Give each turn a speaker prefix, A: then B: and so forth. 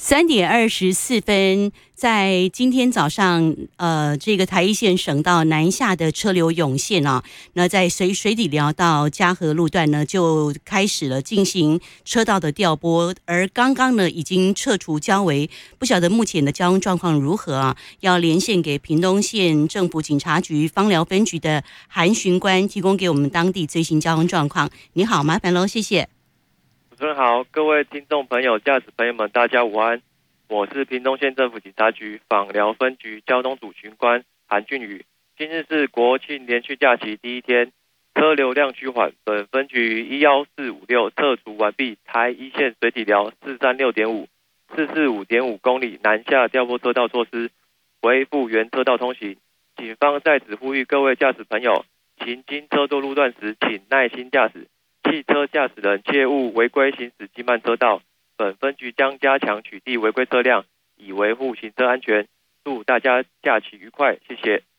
A: 3:24，在今天早上，这个台一线省道南下的车流涌现啊，那在水底寮到嘉禾路段呢，就开始了进行车道的调拨，而刚刚呢已经撤除交围，不晓得目前的交通状况如何啊？要连线给屏东县政府警察局枋寮分局的韩巡官，提供给我们当地最新交通状况。你好，麻烦喽，谢谢。
B: 主持人好，各位听众朋友、驾驶朋友们，大家午安。我是屏东县政府警察局枋寮分局交通组巡官韩俊宇。今日是国庆连续假期第一天，车流量趋缓。本分局11456撤除完毕台一线水底寮436.5、445.5公里南下调拨车道措施，恢复原车道通行。警方在此呼吁各位驾驶朋友，行经车多路段时，请耐心驾驶。汽车驾驶人切勿违规行驶机慢车道。本分局将加强取缔违规车辆，以维护行车安全。祝大家假期愉快，谢谢。